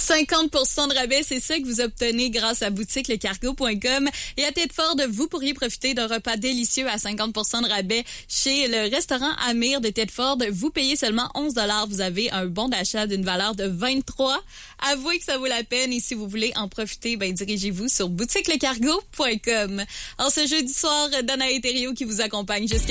50% de rabais, c'est ça que vous obtenez grâce à boutiquelecargo.com. Et à Tedford, vous pourriez profiter d'un repas délicieux à 50% de rabais chez le restaurant Amir de Tedford. Vous payez seulement 11 $. Vous avez un bon d'achat d'une valeur de 23. Avouez que ça vaut la peine. Et si vous voulez en profiter, dirigez-vous sur boutiquelecargo.com. En ce jeudi soir, Danae Thériault qui vous accompagne jusqu'à